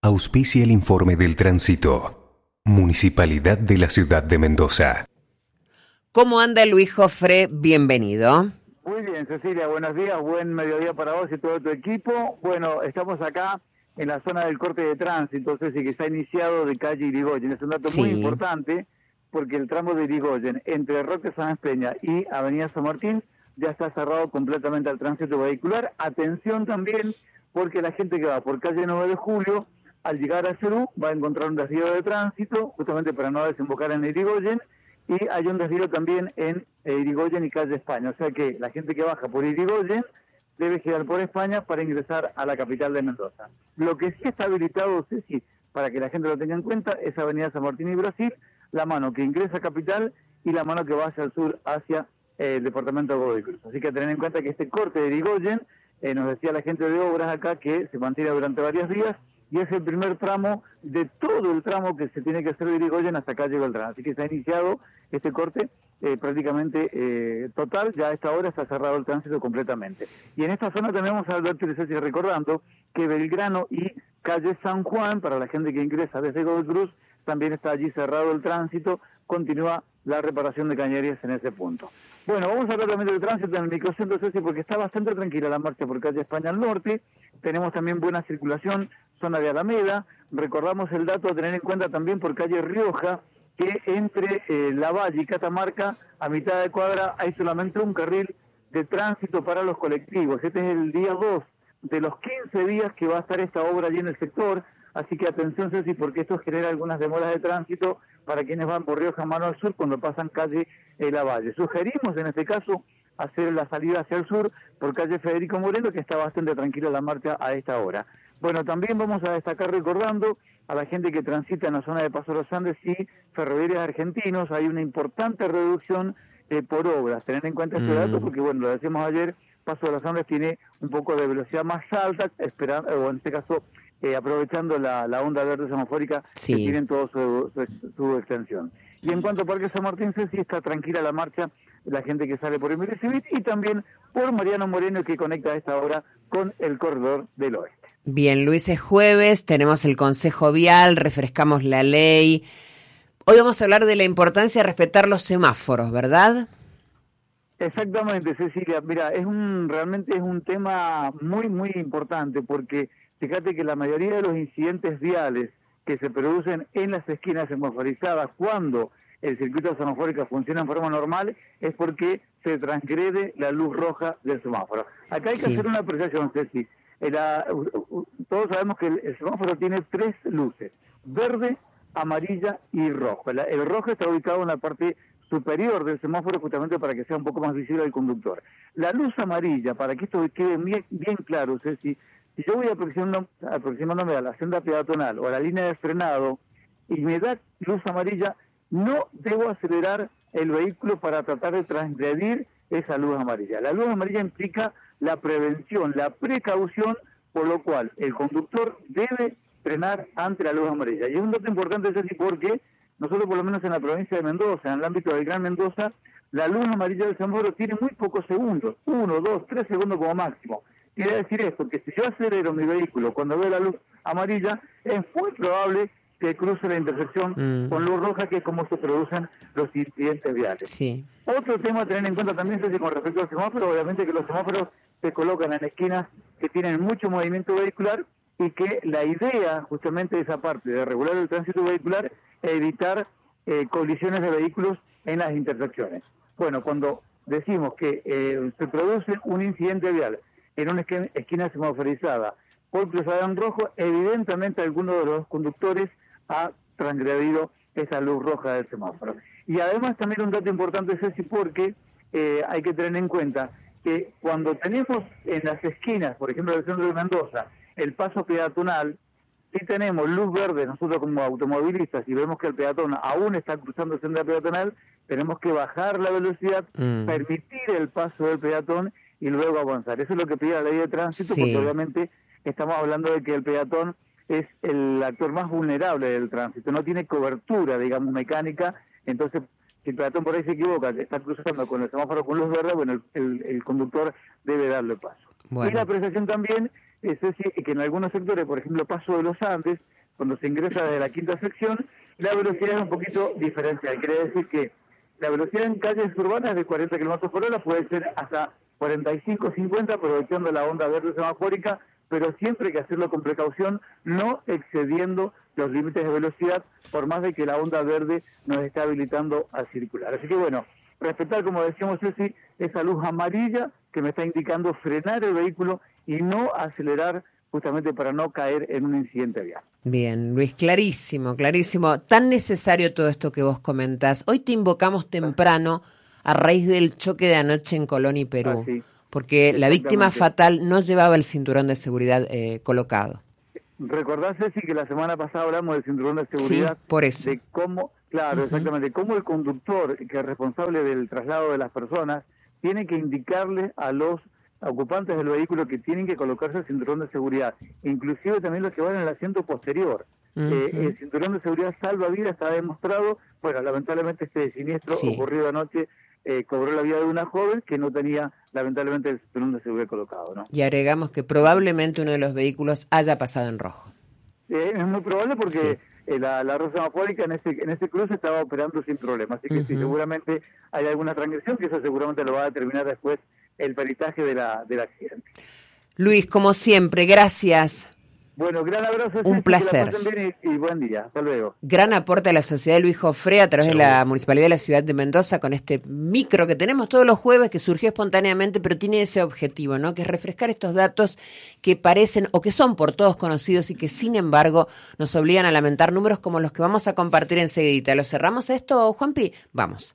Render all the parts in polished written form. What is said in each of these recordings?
Auspicia el informe del tránsito. Municipalidad de la Ciudad de Mendoza. ¿Cómo anda Luis Jofré? Bienvenido. Muy bien, Cecilia, buenos días, buen mediodía para vos y todo tu equipo. Bueno, estamos acá en la zona del corte de tránsito, Ceci, que se ha iniciado de calle Irigoyen. Es un dato muy importante porque el tramo de Irigoyen entre Roque Sáenz Peña y Avenida San Martín ya está cerrado completamente al tránsito vehicular. Atención también porque la gente que va por calle 9 de Julio, al llegar a Cerú, va a encontrar un desvío de tránsito, justamente para no desembocar en Irigoyen, y hay un desvío también en Irigoyen y calle España. O sea que la gente que baja por Irigoyen debe girar por España para ingresar a la capital de Mendoza. Lo que sí está habilitado, Ceci, para que la gente lo tenga en cuenta, es Avenida San Martín y Brasil, la mano que ingresa a capital y la mano que va hacia el sur, hacia el departamento de Godoy Cruz. Así que tener en cuenta que este corte de Irigoyen, nos decía la gente de obras acá, que se mantiene durante varios días, y es el primer tramo de todo el tramo que se tiene que hacer de Irigoyen hasta acá llegó el tramo. Así que se ha iniciado este corte prácticamente total, ya a esta hora está cerrado el tránsito completamente. Y en esta zona tenemos a Alberto Irizarry recordando que Belgrano y calle San Juan, para la gente que ingresa desde Godoy Cruz, también está allí cerrado el tránsito, continúa la reparación de cañerías en ese punto. Bueno, vamos a hablar también del tránsito en el microcentro, Ceci, porque está bastante tranquila la marcha por calle España al norte, tenemos también buena circulación, zona de Alameda, recordamos el dato a tener en cuenta también por calle Rioja, que entre La Valle y Catamarca, a mitad de cuadra, hay solamente un carril de tránsito para los colectivos. Este es el día 2 de los 15 días que va a estar esta obra allí en el sector, así que atención, Ceci, porque esto genera algunas demoras de tránsito para quienes van por Rioja mano al sur cuando pasan calle La Valle. Sugerimos en este caso hacer la salida hacia el sur por calle Federico Moreno, que está bastante tranquila la marcha a esta hora. Bueno, también vamos a destacar recordando a la gente que transita en la zona de Paso de los Andes y Ferroviarias Argentinos, hay una importante reducción por obras. Tener en cuenta este dato porque, bueno, lo decíamos ayer, Paso de los Andes tiene un poco de velocidad más alta, esperando, o en este caso aprovechando la onda verde semafórica que tienen toda su extensión. Y en cuanto a Parque San Martín, sí está tranquila la marcha, la gente que sale por Emilio Civit y también por Mariano Moreno, que conecta a esta hora con el corredor del oeste. Bien, Luis, es jueves, tenemos el Consejo Vial, refrescamos la ley. Hoy vamos a hablar de la importancia de respetar los semáforos, ¿verdad? Exactamente, Cecilia. Mira, realmente es un tema muy, muy importante porque fíjate que la mayoría de los incidentes viales que se producen en las esquinas semaforizadas cuando el circuito semafórico funciona en forma normal es porque se transgrede la luz roja del semáforo. Acá hay que hacer una apreciación, Ceci. Todos sabemos que el semáforo tiene 3 luces: verde, amarilla y rojo. El rojo está ubicado en la parte superior del semáforo justamente para que sea un poco más visible al conductor. La luz amarilla, para que esto quede bien claro, Ceci, si yo voy aproximándome a la senda peatonal o a la línea de frenado y me da luz amarilla, no debo acelerar el vehículo para tratar de transgredir esa luz amarilla. La luz amarilla implica la prevención, la precaución, por lo cual el conductor debe frenar ante la luz amarilla. Y es un dato importante, Ceci, porque nosotros, por lo menos en la provincia de Mendoza, en el ámbito del Gran Mendoza, la luz amarilla del semáforo tiene muy pocos segundos, 1, 2, 3 segundos como máximo. Quiere decir esto, que si yo acelero mi vehículo cuando veo la luz amarilla, es muy probable que cruce la intersección con luz roja, que es como se producen los incidentes viales. Sí. Otro tema a tener en cuenta también es con respecto al semáforo, obviamente que los semáforos se colocan en esquinas que tienen mucho movimiento vehicular y que la idea justamente de esa parte de regular el tránsito vehicular es evitar colisiones de vehículos en las intersecciones. Bueno, cuando decimos que se produce un incidente vial en una esquina semaforizada por cruzada en rojo, evidentemente alguno de los conductores ha transgredido esa luz roja del semáforo. Y además también un dato importante, Ceci, porque hay que tener en cuenta que cuando tenemos en las esquinas, por ejemplo, del centro de Mendoza, el paso peatonal, si tenemos luz verde, nosotros como automovilistas, y vemos que el peatón aún está cruzando senda peatonal, tenemos que bajar la velocidad, permitir el paso del peatón y luego avanzar. Eso es lo que pide la ley de tránsito, porque obviamente estamos hablando de que el peatón es el actor más vulnerable del tránsito, no tiene cobertura, digamos, mecánica, entonces si el peatón por ahí se equivoca, que está cruzando con el semáforo con luz verde, bueno, el conductor debe darle paso. Bueno. Y la apreciación también es que en algunos sectores, por ejemplo, Paso de los Andes, cuando se ingresa desde la quinta sección, la velocidad es un poquito diferencial. Quiere decir que la velocidad en calles urbanas de 40 km por hora puede ser hasta 45, 50, aprovechando la onda verde semafórica, pero siempre hay que hacerlo con precaución, no excediendo los límites de velocidad, por más de que la onda verde nos está habilitando a circular. Así que bueno, respetar, como decíamos, Ceci, esa luz amarilla que me está indicando frenar el vehículo y no acelerar, justamente para no caer en un incidente vial. Bien, Luis, clarísimo, clarísimo. Tan necesario todo esto que vos comentás. Hoy te invocamos temprano a raíz del choque de anoche en Colón y Perú, porque la víctima fatal no llevaba el cinturón de seguridad colocado. ¿Recordás, Ceci, que la semana pasada hablamos del cinturón de seguridad? Sí, por eso. De cómo, claro, exactamente, cómo el conductor, que es responsable del traslado de las personas, tiene que indicarle a los ocupantes del vehículo que tienen que colocarse el cinturón de seguridad, inclusive también los que van en el asiento posterior. El cinturón de seguridad salva vidas, está demostrado. Bueno, lamentablemente este siniestro ocurrido anoche cobró la vida de una joven que no tenía lamentablemente el cinturón de seguridad colocado, ¿no? Y agregamos que probablemente uno de los vehículos haya pasado en rojo. Es muy probable porque la ruta semafórica en ese cruce estaba operando sin problema, así que sí, seguramente hay alguna transgresión, que eso seguramente lo va a determinar después el peritaje del accidente. Luis, como siempre, gracias. Bueno, gran abrazo. Un placer. Que la pasen bien y buen día. Hasta luego. Gran aporte a la sociedad de Luis Jofré a través de la Municipalidad de la Ciudad de Mendoza con este micro que tenemos todos los jueves, que surgió espontáneamente, pero tiene ese objetivo, ¿no? Que es refrescar estos datos que parecen o que son por todos conocidos y que sin embargo nos obligan a lamentar números como los que vamos a compartir enseguida. ¿Lo cerramos esto, Juanpi? Vamos.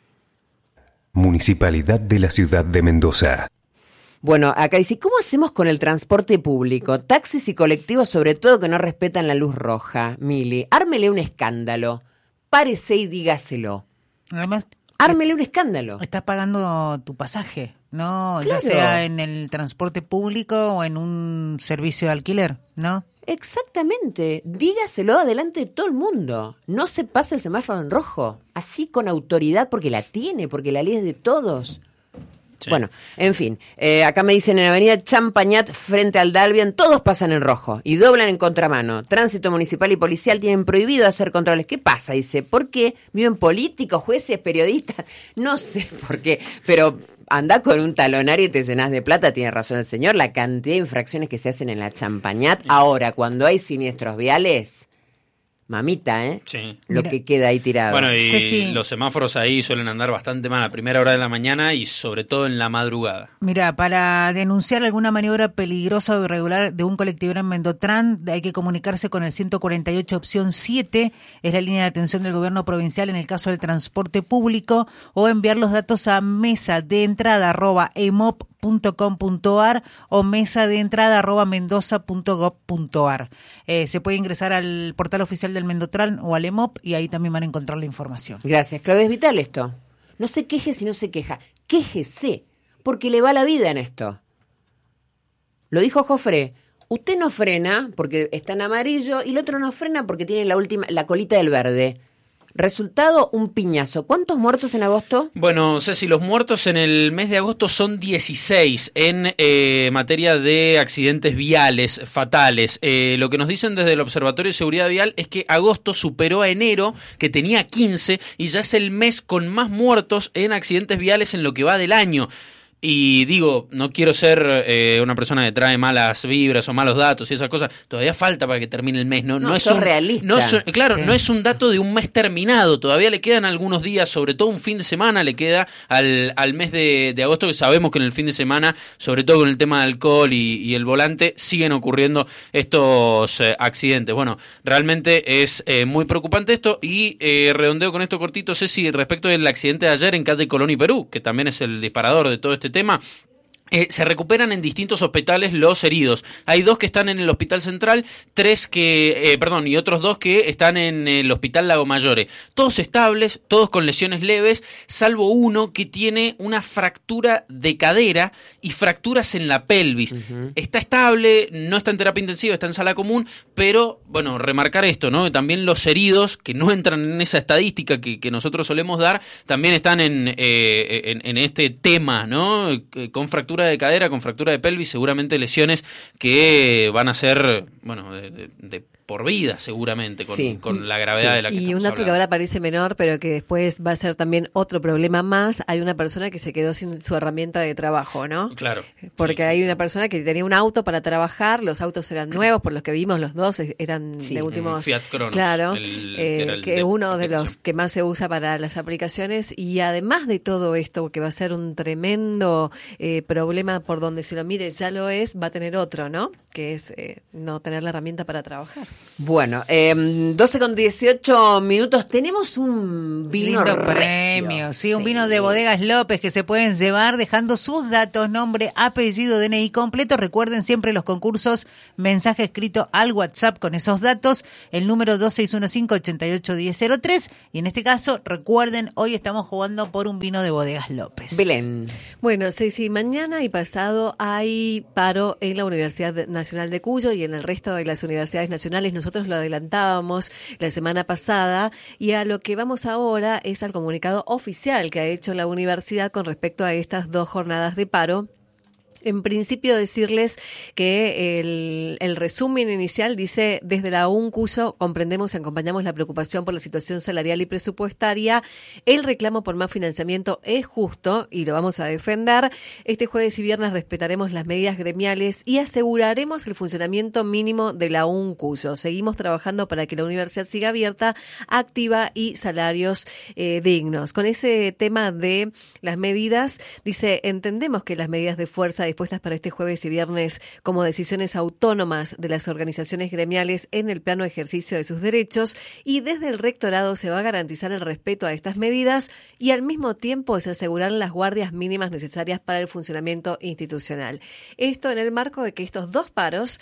Municipalidad de la Ciudad de Mendoza. Bueno, acá dice, ¿cómo hacemos con el transporte público? Taxis y colectivos, sobre todo, que no respetan la luz roja. Mili, ármele un escándalo. Párese y dígaselo. Además, ármele un escándalo. Estás pagando tu pasaje, ¿no? Claro. Ya sea en el transporte público o en un servicio de alquiler, ¿no? Exactamente. Dígaselo delante de todo el mundo. No se pasa el semáforo en rojo. Así con autoridad, porque la tiene, porque la ley es de todos. Sí. Bueno, en fin, acá me dicen en Avenida Champañat frente al Dalbian, todos pasan en rojo y doblan en contramano. Tránsito municipal y policial tienen prohibido hacer controles. ¿Qué pasa? Dice, ¿por qué? ¿Viven políticos, jueces, periodistas? No sé por qué, pero anda con un talonario y te llenas de plata, tiene razón el señor, la cantidad de infracciones que se hacen en la Champañat. Ahora, cuando hay siniestros viales... Mamita, Sí. Lo que queda ahí tirado. Bueno, y los semáforos ahí suelen andar bastante mal a primera hora de la mañana y sobre todo en la madrugada. Mira, para denunciar alguna maniobra peligrosa o irregular de un colectivero en Mendotran, hay que comunicarse con el 148 opción 7, es la línea de atención del gobierno provincial en el caso del transporte público, o enviar los datos a mesadeentrada@emop.com.ar o mesadeentrada@mendoza.gov.ar. Se puede ingresar al portal oficial del Mendotran o al EMOP y ahí también van a encontrar la información. Gracias, Claudia, es vital esto. No se queje si no se queja. Quéjese, porque le va la vida en esto. Lo dijo Jofré. Usted no frena porque está en amarillo y el otro no frena porque tiene la colita del verde. Resultado, un piñazo. ¿Cuántos muertos en agosto? Bueno, Ceci, los muertos en el mes de agosto son 16 en materia de accidentes viales fatales. Lo que nos dicen desde el Observatorio de Seguridad Vial es que agosto superó a enero, que tenía 15, y ya es el mes con más muertos en accidentes viales en lo que va del año. Y digo, no quiero ser una persona que trae malas vibras o malos datos y esas cosas. Todavía falta para que termine el mes. No es realista. No es un dato de un mes terminado. Todavía le quedan algunos días, sobre todo un fin de semana le queda al mes de agosto, que sabemos que en el fin de semana, sobre todo con el tema del alcohol y el volante, siguen ocurriendo estos accidentes. Bueno, realmente es muy preocupante esto. Y redondeo con esto cortito, Ceci, respecto del accidente de ayer en calle Colón y Perú, que también es el disparador de todo este tema. Se recuperan en distintos hospitales los heridos. Hay 2 que están en el Hospital Central, y otros 2 que están en el Hospital Lago Mayore. Todos estables, todos con lesiones leves, salvo uno que tiene una fractura de cadera y fracturas en la pelvis. Está estable, no está en terapia intensiva, está en sala común, pero, bueno, remarcar esto, ¿no? También los heridos, que no entran en esa estadística que nosotros solemos dar, también están en este tema, ¿no? Con fracturas fractura de cadera, con fractura de pelvis, seguramente lesiones que van a ser, bueno, de por vida seguramente, con la gravedad de la que estamos hablando. Y un dato que ahora parece menor, pero que después va a ser también otro problema más, hay una persona que se quedó sin su herramienta de trabajo, ¿no? Claro. Porque hay una persona que tenía un auto para trabajar, los autos eran nuevos, por los que vimos los dos, eran de últimos... Fiat Cronos. Claro, que es uno de los que más se usa para las aplicaciones, y además de todo esto, que va a ser un tremendo problema por donde se lo mire, ya lo es, va a tener otro, ¿no? Que es no tener la herramienta para trabajar. Bueno, 12:18. Tenemos un vino premio, sí, un vino de Bodegas López que se pueden llevar dejando sus datos, nombre, apellido, DNI completo. Recuerden siempre los concursos, mensaje escrito al WhatsApp con esos datos, el número 2615-881003. Y en este caso, recuerden, hoy estamos jugando por un vino de Bodegas López. Belén. Bueno, sí, mañana y pasado hay paro en la Universidad Nacional de Cuyo y en el resto de las universidades nacionales. Nosotros lo adelantábamos la semana pasada, y a lo que vamos ahora es al comunicado oficial que ha hecho la universidad con respecto a estas 2 jornadas de paro. En principio, decirles que el resumen inicial dice: desde la UNCUYO comprendemos y acompañamos la preocupación por la situación salarial y presupuestaria. El reclamo por más financiamiento es justo y lo vamos a defender. Este jueves y viernes respetaremos las medidas gremiales y aseguraremos el funcionamiento mínimo de la UNCUYO. Seguimos trabajando para que la universidad siga abierta, activa y salarios dignos. Con ese tema de las medidas, dice: entendemos que las medidas de fuerza dispuestas para este jueves y viernes como decisiones autónomas de las organizaciones gremiales en el plano de ejercicio de sus derechos, y desde el rectorado se va a garantizar el respeto a estas medidas y al mismo tiempo se asegurarán las guardias mínimas necesarias para el funcionamiento institucional. Esto en el marco de que estos 2 paros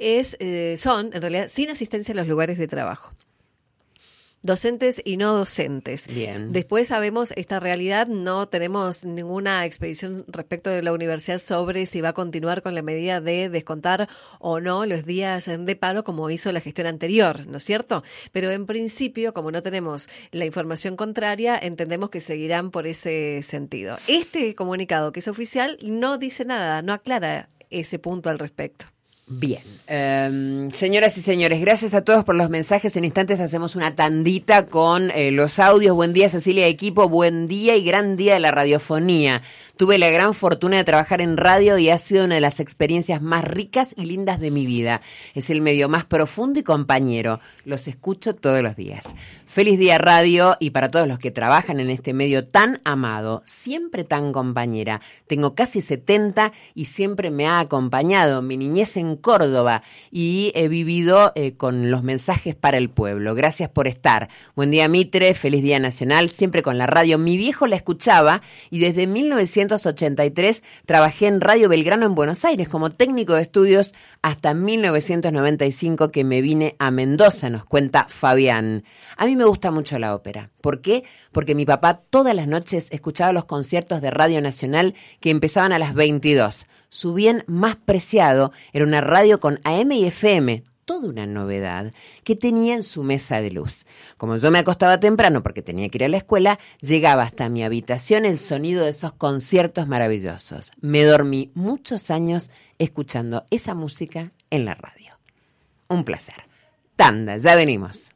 son en realidad sin asistencia a los lugares de trabajo. Docentes y no docentes. Bien. Después sabemos esta realidad, no tenemos ninguna expedición respecto de la universidad sobre si va a continuar con la medida de descontar o no los días de paro como hizo la gestión anterior, ¿no es cierto? Pero en principio, como no tenemos la información contraria, entendemos que seguirán por ese sentido. Este comunicado, que es oficial, no dice nada, no aclara ese punto al respecto. Bien, señoras y señores, gracias a todos por los mensajes. En instantes hacemos una tandita con los audios. Buen día, Cecilia, equipo, buen día y gran día de la radiofonía. Tuve la gran fortuna de trabajar en radio y ha sido una de las experiencias más ricas y lindas de mi vida. Es el medio más profundo y compañero. Los escucho todos los días. Feliz día radio, y para todos los que trabajan en este medio tan amado, siempre tan compañera. Tengo casi 70 y siempre me ha acompañado mi niñez en Córdoba y he vivido con los mensajes para el pueblo. Gracias por estar. Buen día, Mitre, feliz día nacional, siempre con la radio. Mi viejo la escuchaba y desde 1983 trabajé en Radio Belgrano en Buenos Aires como técnico de estudios hasta 1995 que me vine a Mendoza, nos cuenta Fabián. A mí me gusta mucho la ópera. ¿Por qué? Porque mi papá todas las noches escuchaba los conciertos de Radio Nacional que empezaban a las 22. Su bien más preciado era una radio con AM y FM, toda una novedad, que tenía en su mesa de luz. Como yo me acostaba temprano porque tenía que ir a la escuela, llegaba hasta mi habitación el sonido de esos conciertos maravillosos. Me dormí muchos años escuchando esa música en la radio. Un placer. Tanda, ya venimos.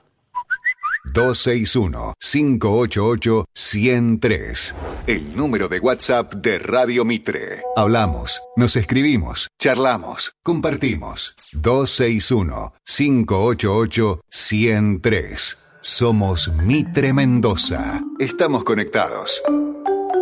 261-588-103. El número de WhatsApp de Radio Mitre. Hablamos, nos escribimos, charlamos, compartimos. 261-588-103. Somos Mitre Mendoza. Estamos conectados.